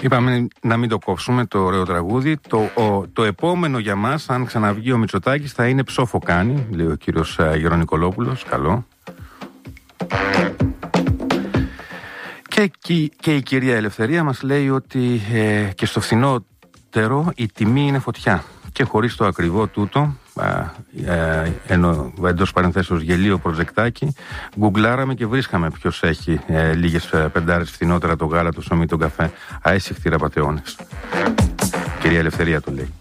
Είπαμε να μην το κόψουμε το ωραίο τραγούδι. Το επόμενο για μας, αν ξαναβγεί ο Μητσοτάκης, θα είναι ψόφο κάνει, λέει ο κύριος Γερονικολόπουλος. Καλό. Και η κυρία Ελευθερία μας λέει ότι και στο φθηνότερο η τιμή είναι φωτιά. Και χωρίς το ακριβό τούτο, εντός παρενθέσεως γελίο προτζεκτάκι, γκουγκλάραμε και βρίσκαμε ποιος έχει λίγες πεντάρες φθηνότερα το γάλα, το ψωμί, τον καφέ. Αέσυχτοι ραπατεώνες. Κυρία Ελευθερία το λέει.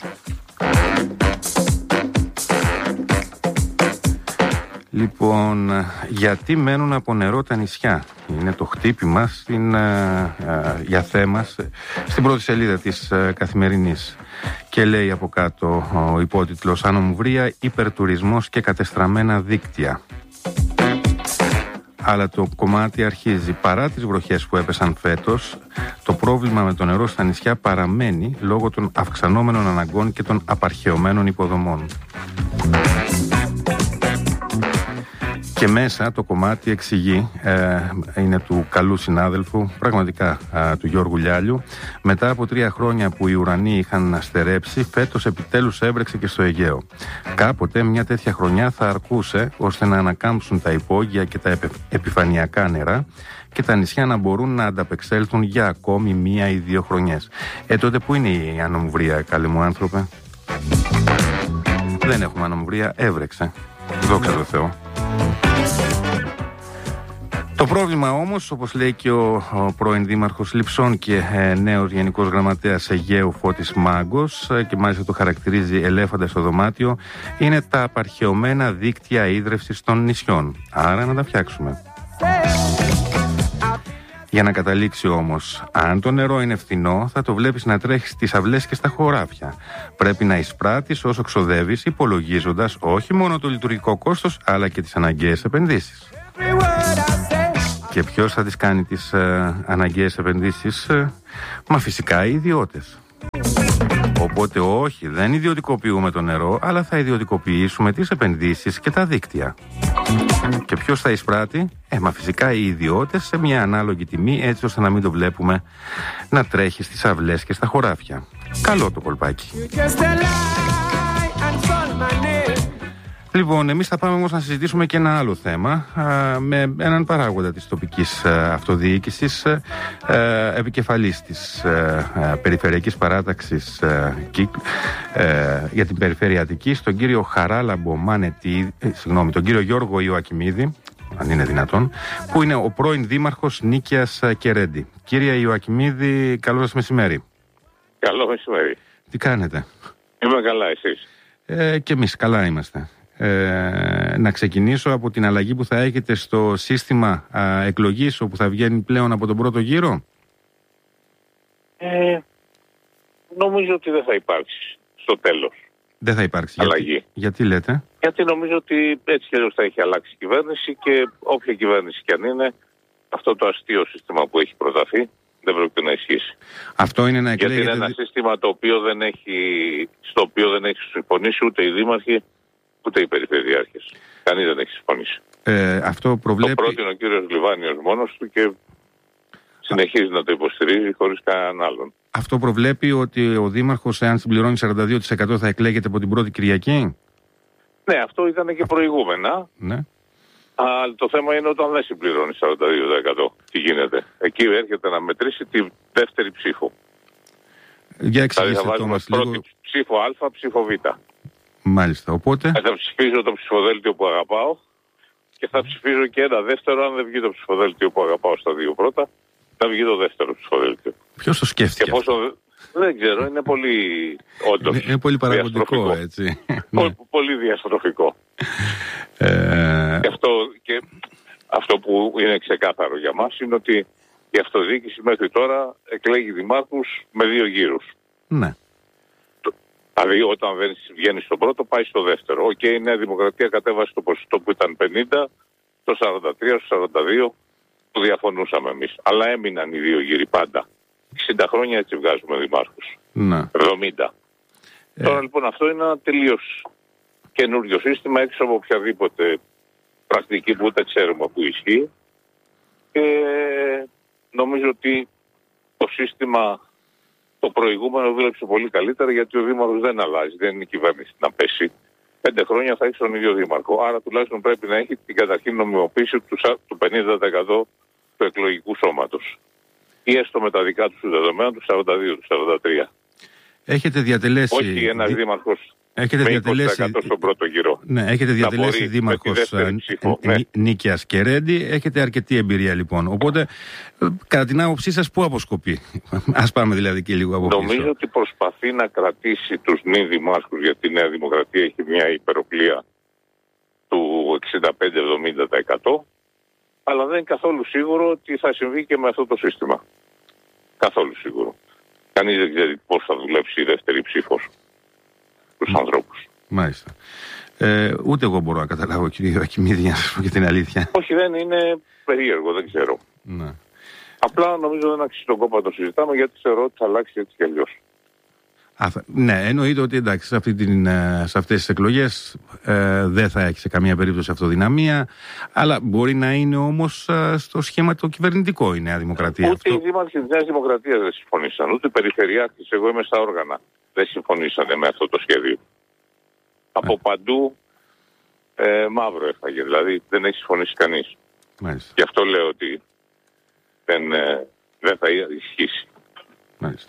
Λοιπόν, γιατί μένουν από νερό τα νησιά? Είναι το χτύπημα για θέmas στην πρώτη σελίδα της Καθημερινής. Και λέει από κάτω ο υπότιτλος «Ανομβρία, υπερτουρισμός και κατεστραμμένα δίκτυα». Αλλά το κομμάτι αρχίζει. Παρά τις βροχές που έπεσαν φέτος, το πρόβλημα με το νερό στα νησιά παραμένει λόγω των αυξανόμενων αναγκών και των απαρχαιωμένων υποδομών. Και μέσα το κομμάτι εξηγεί, είναι του καλού συνάδελφου, πραγματικά του Γιώργου Λιάλιου. Μετά από 3 χρόνια που οι ουρανοί είχαν στερέψει, φέτος επιτέλους έβρεξε και στο Αιγαίο. Κάποτε μια τέτοια χρονιά θα αρκούσε ώστε να ανακάμψουν τα υπόγεια και τα επιφανειακά νερά και τα νησιά να μπορούν να ανταπεξέλθουν για ακόμη 1 ή 2 χρονιές. Τότε που είναι η ανομβρία, καλή μου άνθρωπε? Δεν έχουμε ανομβρία, έβρεξε. Δόξα τω Θεώ. Το πρόβλημα όμως, όπως λέει και ο πρώην δήμαρχος Λειψών και νέος γενικός γραμματέας Αιγαίου Φώτης Μάγκος, και μάλιστα το χαρακτηρίζει ελέφαντα στο δωμάτιο, είναι τα απαρχαιωμένα δίκτυα ίδρευσης των νησιών. Άρα να τα φτιάξουμε. Για να καταλήξει όμως, αν το νερό είναι φθηνό, θα το βλέπεις να τρέχει στις αυλές και στα χωράφια. Πρέπει να εισπράττεις όσο ξοδεύεις, υπολογίζοντας όχι μόνο το λειτουργικό κόστος, αλλά και τις αναγκαίες επενδύσεις. Και ποιος θα τις κάνει τις αναγκαίες επενδύσεις? Μα φυσικά οι ιδιώτες. Οπότε όχι, δεν ιδιωτικοποιούμε το νερό, αλλά θα ιδιωτικοποιήσουμε τις επενδύσεις και τα δίκτυα. Και ποιος θα εισπράττει? Μα φυσικά οι ιδιώτες σε μια ανάλογη τιμή, έτσι ώστε να μην το βλέπουμε να τρέχει στις αυλές και στα χωράφια. Καλό το κολπάκι. Λοιπόν, εμείς θα πάμε όμως να συζητήσουμε και ένα άλλο θέμα με έναν παράγοντα της τοπικής αυτοδιοίκησης, επικεφαλής της Περιφερειακής Παράταξης για την Περιφέρεια Αττικής, τον κύριο Χαράλαμπο Μανετή, τον κύριο Γιώργο Ιωακιμίδη, αν είναι δυνατόν, που είναι ο πρώην δήμαρχος Νίκαιας και Ρέντι. Κύριε Ιωακιμίδη, καλό σας μεσημέρι. Καλό μεσημέρι. Τι κάνετε? Είμαι καλά, εσείς? Και εμείς καλά είμαστε. Να ξεκινήσω από την αλλαγή που θα έχετε στο σύστημα εκλογής, όπου θα βγαίνει πλέον από τον πρώτο γύρο. Νομίζω ότι δεν θα υπάρξει στο τέλος. Δεν θα υπάρξει αλλαγή. Γιατί λέτε? Γιατί νομίζω ότι έτσι και αλλιώς θα έχει αλλάξει η κυβέρνηση και όποια κυβέρνηση κι αν είναι, αυτό το αστείο σύστημα που έχει προταθεί δεν πρόκειται να ισχύσει. Αυτό είναι να εκλέγεται... Γιατί είναι ένα σύστημα στο οποίο δεν έχει συμφωνήσει ούτε οι δήμαρχοι ούτε οι περιφερειάρχες. Κανείς δεν έχει συμφωνήσει. Αυτό προβλέπει... Το πρότεινε ο κύριος Λιβάνιος μόνος του και συνεχίζει να το υποστηρίζει χωρίς κανέναν άλλον. Αυτό προβλέπει ότι ο δήμαρχος, εάν συμπληρώνει 42%, θα εκλέγεται από την πρώτη Κυριακή. Ναι, αυτό ήταν και προηγούμενα. Ναι. Αλλά το θέμα είναι όταν δεν συμπληρώνει 42%. Τι γίνεται? Εκεί έρχεται να μετρήσει τη δεύτερη ψήφο. Για εξηγήστε θα το μας λίγο. Πρώτη ψήφο Α, ψήφο Β. Μάλιστα, οπότε... Θα ψηφίζω το ψηφοδέλτιο που αγαπάω και θα ψηφίζω και ένα δεύτερο. Αν δεν βγει το ψηφοδέλτιο που αγαπάω στα 2 πρώτα, θα βγει το δεύτερο ψηφοδέλτιο. Ποιος το σκέφτηκε? Και πόσο... Δεν ξέρω, είναι πολύ όντως. Είναι πολύ παραγωγικό, έτσι. Πολύ διαστροφικό. Και αυτό που είναι ξεκάθαρο για μας είναι ότι η αυτοδιοίκηση μέχρι τώρα εκλέγει δημάρχους με 2 γύρους. Ναι. Δηλαδή όταν δεν βγαίνει στο πρώτο πάει στο δεύτερο. Η Νέα Δημοκρατία κατέβασε το ποσοστό που ήταν 50, το 43, το 42 που διαφωνούσαμε εμείς. Αλλά έμειναν οι 2 γύροι πάντα. 60 χρόνια έτσι βγάζουμε δημάρχους. Ναι. 70. Τώρα λοιπόν αυτό είναι ένα τελείως καινούριο σύστημα έξω από οποιαδήποτε πρακτική που ούτε ξέρουμε που ισχύει. Και νομίζω ότι το σύστημα το προηγούμενο δούλεψε πολύ καλύτερα, γιατί ο δήμαρχος δεν αλλάζει, δεν είναι η κυβέρνηση να πέσει. 5 χρόνια θα έχει τον ίδιο δήμαρχο. Άρα τουλάχιστον πρέπει να έχει την καταρχήν νομιμοποίηση του 50% του εκλογικού σώματος. Ή έστω με τα δικά του δεδομένα του 42, του 43. Έχετε διατελέσει. Όχι ένας δήμαρχος. Έχετε με διατελέσει 20% στον πρώτο γύρο. Ναι, έχετε διατελέσει δήμαρχος Νίκαιας και Ρέντι. Έχετε αρκετή εμπειρία λοιπόν. Οπότε, κατά την άποψή σας, πού αποσκοπεί? Ας πάμε δηλαδή και λίγο από πίσω. Νομίζω ότι προσπαθεί να κρατήσει τους νη δημάρχους, γιατί η Νέα Δημοκρατία έχει μια υπεροπλία του 65-70%. Αλλά δεν είναι καθόλου σίγουρο ότι θα συμβεί και με αυτό το σύστημα. Καθόλου σίγουρο. Κανείς δεν ξέρει πώς θα δουλέψει η δεύτερη ψήφος τους ανθρώπους. Μάλιστα. Ούτε εγώ μπορώ να καταλάβω, κύριε Ιωακημίδη, να σας πω και την αλήθεια. Όχι, δεν είναι περίεργο, δεν ξέρω. Ναι. Απλά νομίζω δεν αξίζει τον κόπο να το συζητάμε, γιατί θεωρώ ότι θα αλλάξει έτσι κι αλλιώς. Ναι, εννοείται ότι εντάξει, σε αυτές τις εκλογές δεν θα έχει σε καμία περίπτωση αυτοδυναμία, αλλά μπορεί να είναι όμως στο σχήμα το κυβερνητικό η Νέα Δημοκρατία. Ούτε οι δήμαρχοι της Νέας Δημοκρατίας δεν συμφωνήσαν, ούτε οι περιφερειάρχες, εγώ είμαι στα όργανα, δεν συμφωνήσανε με αυτό το σχέδιο. Από παντού μαύρο έφαγε, δηλαδή δεν έχει συμφωνήσει κανείς. Μάλιστα. Γι' αυτό λέω ότι δεν θα ισχύσει. Μάλιστα.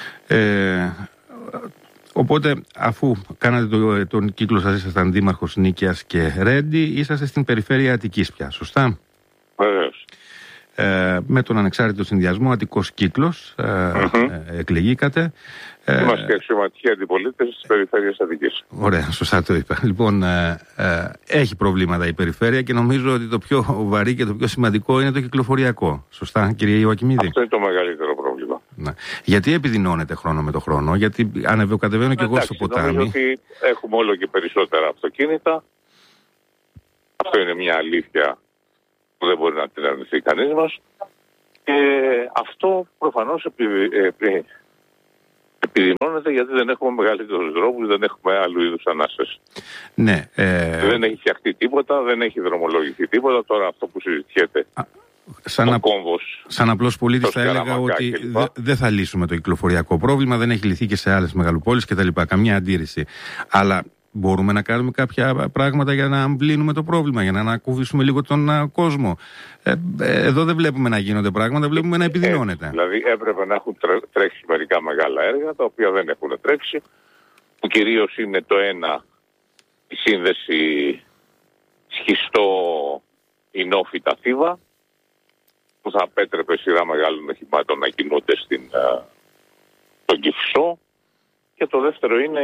Οπότε, αφού κάνατε τον κύκλο σας, ήσασταν δήμαρχος Νίκαιας και Ρέντι, είσαστε στην περιφέρεια Αττικής πια, σωστά? Βεβαίως. Με τον ανεξάρτητο συνδυασμό Αττικός Κύκλος εκλεγήκατε. Είμαστε αξιωματικοί αντιπολίτες της περιφέρειας Αττικής. Ωραία, σωστά το είπα. Λοιπόν, έχει προβλήματα η περιφέρεια και νομίζω ότι το πιο βαρύ και το πιο σημαντικό είναι το κυκλοφοριακό. Σωστά, κύριε Ιωακημίδη? Αυτό είναι το μεγαλύτερο πρόβλημα. Ναι. Γιατί επιδεινώνεται χρόνο με το χρόνο? Γιατί κατεβαίνω και εγώ στο ποτάμι. Νομίζω ότι έχουμε όλο και περισσότερα αυτοκίνητα. Αυτό είναι μια αλήθεια που δεν μπορεί να την αρνηθεί κανείς μας. Και αυτό προφανώς επιδεινώνεται, γιατί δεν έχουμε μεγαλύτερους δρόμους, δεν έχουμε άλλου είδους ανάσταση. Ναι, δεν έχει φτιαχτεί τίποτα, δεν έχει δρομολογηθεί τίποτα. Τώρα αυτό που συζητιέται, σαν απλός πολίτης θα έλεγα ότι δεν θα λύσουμε το κυκλοφοριακό πρόβλημα, δεν έχει λυθεί και σε άλλες μεγαλοπόλεις κτλ. Καμία αντίρρηση. Αλλά μπορούμε να κάνουμε κάποια πράγματα για να αμβλύνουμε το πρόβλημα, για να ανακούφισουμε λίγο τον κόσμο. Εδώ δεν βλέπουμε να γίνονται πράγματα, βλέπουμε να επιδεινώνεται. Δηλαδή έπρεπε να έχουν τρέξει μερικά μεγάλα έργα, τα οποία δεν έχουν τρέξει, που κυρίως είναι το ένα, η σύνδεση σχιστό Ινόφυτα Θήβα, που θα απέτρεπε σειρά μεγάλων οχημάτων να κινούνται στον Κηφισό. Και το δεύτερο είναι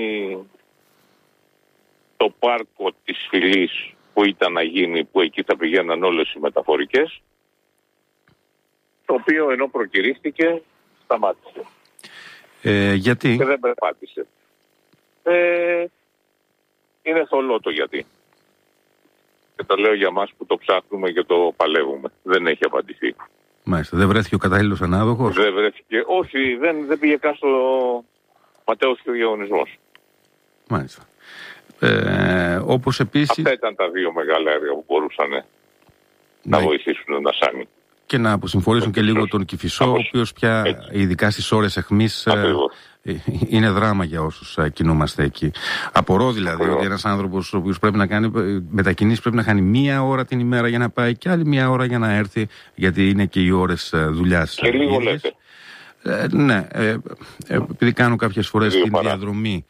το πάρκο της Φυλής που ήταν να γίνει, που εκεί θα πηγαίναν όλες οι μεταφορικές, το οποίο ενώ προκηρύχθηκε σταμάτησε. Γιατί? Και δεν περπάτησε. Είναι θολό το γιατί. Και το λέω για μας που το ψάχνουμε και το παλεύουμε. Δεν έχει απαντηθεί. Μάλιστα. Δεν βρέθηκε ο κατάλληλος ανάδοχος? Δεν βρέθηκε. Όχι, δεν πήγε καν στο ματέωσιο διαγωνισμός. Μάλιστα. Όπως επίσης... Αυτά ήταν τα δύο μεγάλα έργα που μπορούσαν να βοηθήσουν να Σάνι. Και να αποσυμφορήσουν και λίγο τον Κηφισό, ο οποίος πια ειδικά στις ώρες αιχμής είναι δράμα για όσους κινούμαστε εκεί. Απορώ δηλαδή ότι ένας άνθρωπος ο οποίος πρέπει να κάνει μετακινήσεις, πρέπει να κάνει μία ώρα την ημέρα για να πάει και άλλη μία ώρα για να έρθει, γιατί είναι και οι ώρες δουλειάς. Και λίγο λέτε. Ναι, επειδή κάνω κάποιες φορές την διαδρομή.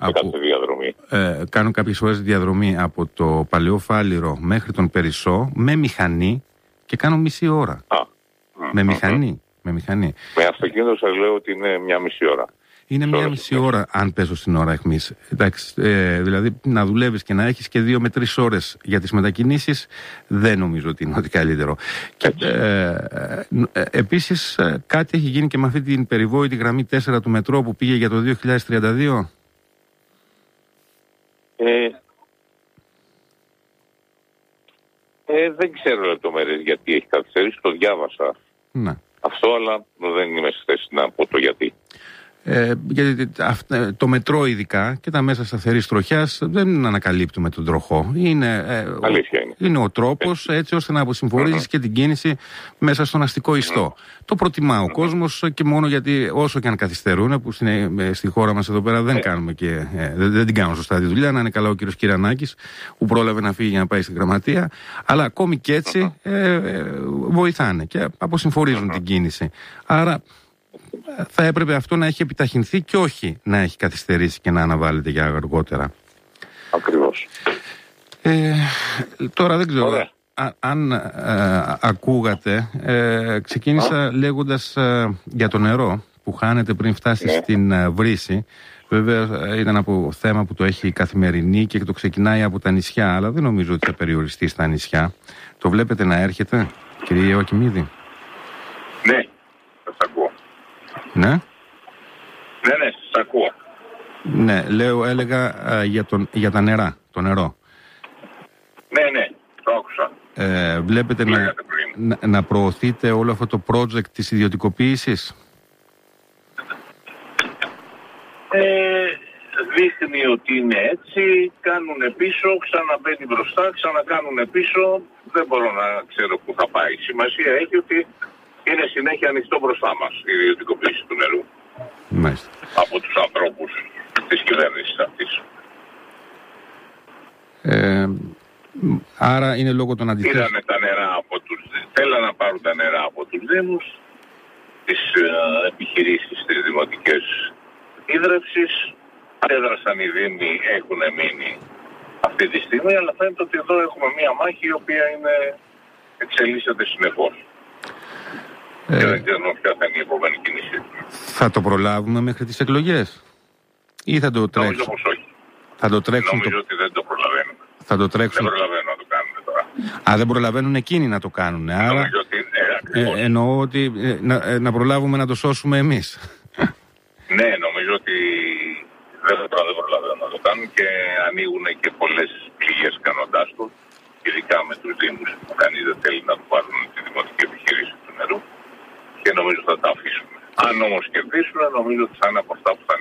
Κάνω κάποιες φορές διαδρομή από το Παλαιό Φάληρο μέχρι τον Περισσό με μηχανή και κάνω μισή ώρα. Με μηχανή. Με αυτοκίνητο σας λέω ότι είναι μια μισή ώρα. Είναι μια μισή ώρα αν πέσω στην ώρα αιχμής. Εντάξει, δηλαδή να δουλεύεις και να έχεις και 2 με 3 ώρες για τις μετακινήσεις, δεν νομίζω ότι είναι ό,τι καλύτερο. Και, επίσης κάτι έχει γίνει και με αυτή την περιβόητη γραμμή 4 του μετρό που πήγε για το 2032. Δεν ξέρω λεπτομέρειες γιατί έχει καθυστερήσει, το διάβασα αυτό, αλλά δεν είμαι στη θέση να πω το γιατί. Γιατί το μετρό ειδικά και τα μέσα σταθερής τροχιάς δεν ανακαλύπτουμε τον τροχό. Είναι ο τρόπος έτσι ώστε να αποσυμφορήσεις και την κίνηση μέσα στον αστικό ιστό. Το προτιμά ο κόσμος και μόνο γιατί όσο και αν καθυστερούν, που στη χώρα μας εδώ πέρα δεν την κάνουν σωστά τη δουλειά, να είναι καλά ο κύριος Κυρανάκης που πρόλαβε να φύγει για να πάει στην γραμματεία, αλλά ακόμη και έτσι βοηθάνε και αποσυμφορίζουν την κίνηση. Άρα θα έπρεπε αυτό να έχει επιταχυνθεί και όχι να έχει καθυστερήσει και να αναβάλλεται για αργότερα. Ακριβώς. Τώρα δεν ξέρω αν ακούγατε, ξεκίνησα λέγοντας για το νερό που χάνεται πριν φτάσει στην βρύση. Βέβαια ήταν από θέμα που το έχει η Καθημερινή και το ξεκινάει από τα νησιά, αλλά δεν νομίζω ότι θα περιοριστεί στα νησιά. Το βλέπετε να έρχεται, κύριε Ιωακημίδη? Ναι, σας ακούω. Ναι. Ναι, σας ακούω. Ναι, έλεγα για τα νερά, το νερό. Ναι, το άκουσα. Βλέπετε να προωθείτε όλο αυτό το project της ιδιωτικοποίησης? Δείχνει ότι είναι έτσι, κάνουν πίσω, ξαναμπαίνει μπροστά, ξανακάνουν πίσω. Δεν μπορώ να ξέρω πού θα πάει. Σημασία έχει ότι είναι συνέχεια ανοιχτό μπροστά μας η ιδιωτικοποίηση του νερού. Μάλιστα. Από τους ανθρώπους της κυβέρνησης αυτής. Άρα είναι λόγω των αντιθέσεων. Πήρανε τα νερά θέλαν να πάρουν τα νερά από τους Δήμους, τις επιχειρήσεις της δημοτικές ίδρευσης. Έδρασαν οι Δήμοι, έχουν μείνει αυτή τη στιγμή, αλλά φαίνεται ότι εδώ έχουμε μία μάχη η οποία εξελίσσεται συνεχώς. Και δεν ξέρω ποια θα είναι η επόμενη κίνηση. Θα το προλάβουμε μέχρι τις εκλογές ή θα το τρέξουν? Νομίζω πως όχι. Θα το τρέξουν? Νομίζω ότι δεν το προλαβαίνουν. Θα το τρέξουν. Δεν προλαβαίνουν να το κάνουν τώρα. Δεν προλαβαίνουν εκείνοι να το κάνουν. Άρα εννοώ ότι να προλάβουμε να το σώσουμε εμείς. Ναι, νομίζω ότι δεν προλαβαίνουν να το κάνουν και ανοίγουν και πολλές πληγές κάνοντάς το, ειδικά με τους Δήμους που κανείς δεν θέλει να του πάρουν τη δημοτική επιχείρηση του νερού και νομίζω θα τα αφήσουμε. Αν όμως κερδίσουν, νομίζω ότι θα είναι από αυτά που θα